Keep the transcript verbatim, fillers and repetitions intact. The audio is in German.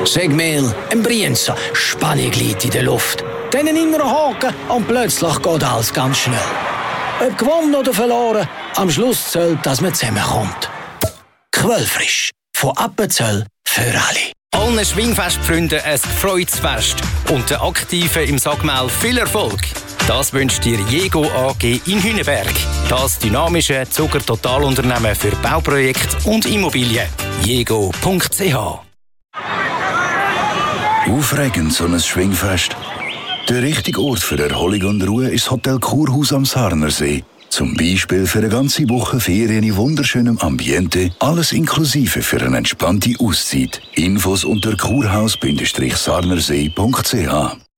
Segmehl, ein Brienza, Spannung liegt in der Luft. Dann ein innerer Haken und plötzlich geht alles ganz schnell. Ob gewonnen oder verloren, am Schluss zählt, dass man zusammenkommt. Quellfrisch, von Appenzell für alle. Allen Schwingfestfreunden ein gefreutes Fest und den Aktiven im Sagmel viel Erfolg. Das wünscht dir Jego A G in Hünenberg. Das dynamische Zucker-Totalunternehmen für Bauprojekte und Immobilien. jego punkt c h. Aufregend, so ein Schwingfest. Der richtige Ort für Erholung und Ruhe ist das Hotel Kurhaus am Sarnersee. Zum Beispiel für eine ganze Woche Ferien in wunderschönem Ambiente, alles inklusive für eine entspannte Auszeit. Infos unter kurhaus Bindestrich sarnersee punkt c h.